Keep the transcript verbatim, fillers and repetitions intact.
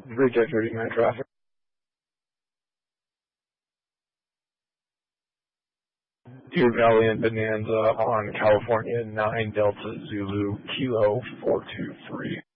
Bridge at thirty-nine traffic. Deer Valley and Bonanza on California nine Delta Zulu Kilo four two three.